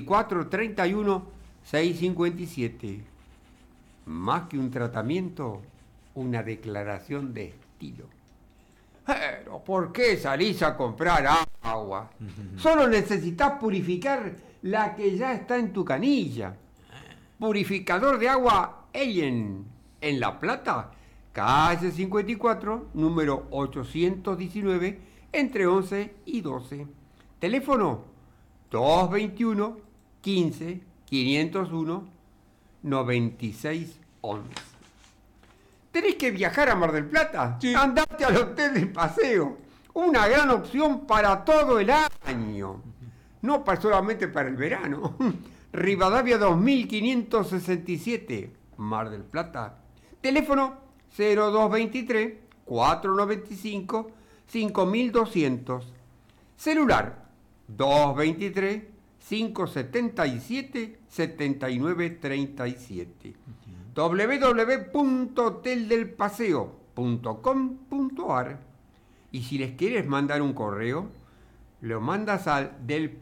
2431 657. Más que un tratamiento, una declaración de estilo. Pero, ¿por qué salís a comprar agua? Solo necesitas purificar la que ya está en tu canilla. Purificador de agua Ellen, en La Plata, calle 54, número 819, entre 11 y 12. Teléfono 221 15 501 9611. ¿Tenés que viajar a Mar del Plata? Sí. Andate al Hotel del Paseo. Una gran opción para todo el año. No solamente para el verano. Rivadavia 2567, Mar del Plata. Teléfono 0223 495 5200. Celular 223 577 7937. www.hoteldelpaseo.com.ar. Y si les quieres mandar un correo, lo mandas al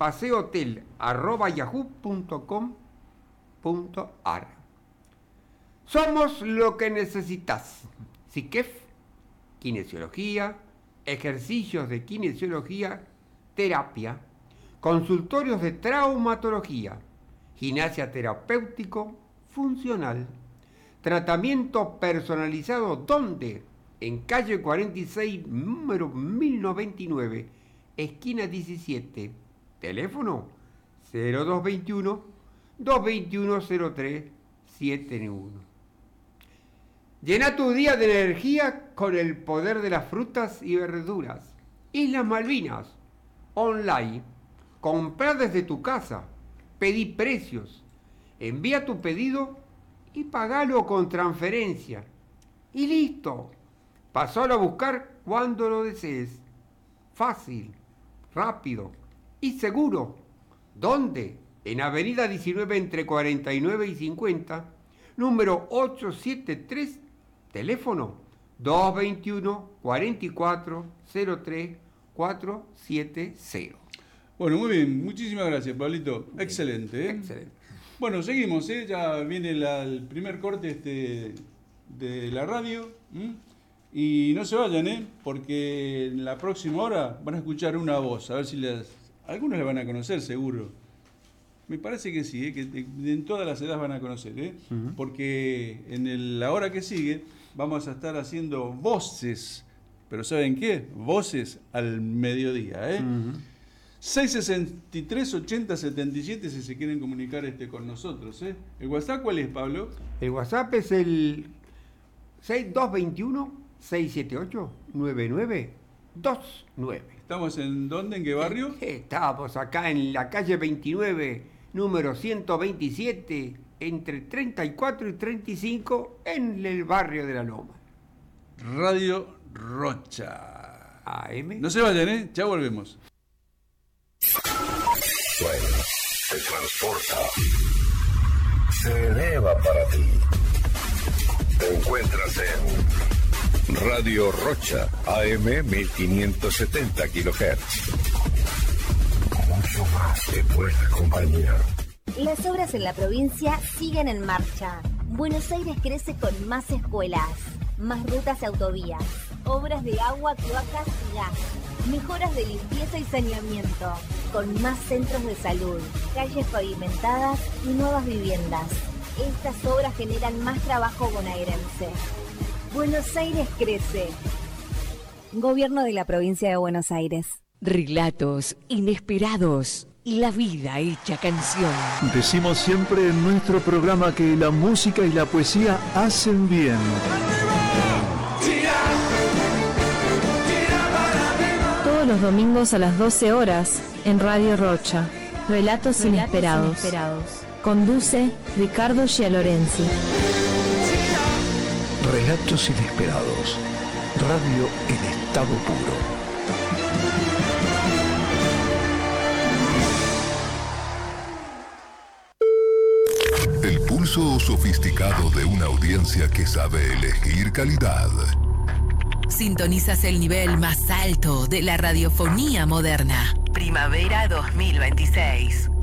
delpaseohotel@yahoo.com.ar. Somos lo que necesitas. SICEF, kinesiología, ejercicios de kinesiología, terapia, consultorios de traumatología, gimnasia terapéutico funcional, tratamiento personalizado, ¿dónde? En calle 46, número 1099, esquina 17, teléfono 0221 221 0371. Llena tu día de energía con el poder de las frutas y verduras. Islas Malvinas, online. Comprar desde tu casa, pedí precios, envía tu pedido y pagalo con transferencia. Y listo, pasalo a buscar cuando lo desees. Fácil, rápido y seguro. ¿Dónde? En Avenida 19 entre 49 y 50, número 873, teléfono 221 44 03 470. Bueno, muy bien, muchísimas gracias, Pablito. Excelente, ¿eh? Excelente. Bueno, seguimos, ¿eh? Ya viene el primer corte de la radio. Y no se vayan, ¿eh? Porque en la próxima hora van a escuchar una voz, a ver si algunos la van a conocer, seguro. Me parece que sí, que en todas las edades van a conocer, ¿eh? Porque en la hora que sigue vamos a estar haciendo voces, pero ¿saben qué? Voces al mediodía, ¿eh? 663-80-77 si se quieren comunicar con nosotros, ¿eh? ¿El WhatsApp cuál es, Pablo? El WhatsApp es el 6221-678-9929. ¿Estamos en dónde? ¿En qué barrio? Estamos acá en la calle 29, número 127, entre 34 y 35, en el barrio de La Loma. Radio Rocha. AM. No se vayan, ¿eh? Ya volvemos. Suena, se transporta, se eleva para ti. Te encuentras en Radio Rocha, AM 1570 kHz. Mucho más de buena compañía. Las obras en la provincia siguen en marcha. Buenos Aires crece con más escuelas, más rutas y autovías, obras de agua, cloacas y gas, mejoras de limpieza y saneamiento, con más centros de salud, calles pavimentadas y nuevas viviendas. Estas obras generan más trabajo bonaerense. Buenos Aires crece. Gobierno de la provincia de Buenos Aires. Relatos inesperados y la vida hecha canción. Decimos siempre en nuestro programa que la música y la poesía hacen bien. Todos los domingos a las 12 horas en Radio Rocha. Relatos inesperados. Conduce Ricardo Gialorenzi. Relatos inesperados. Radio en estado puro. El pulso sofisticado de una audiencia que sabe elegir calidad. Sintonizas el nivel más alto de la radiofonía moderna. Primavera 2026.